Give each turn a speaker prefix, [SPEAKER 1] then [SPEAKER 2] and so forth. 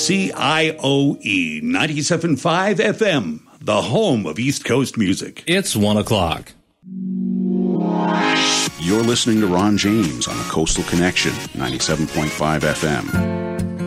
[SPEAKER 1] KCIOE 97.5 FM, the home of East Coast music.
[SPEAKER 2] It's 1 o'clock.
[SPEAKER 3] You're listening to Ron James on the Coastal Connection, 97.5 FM.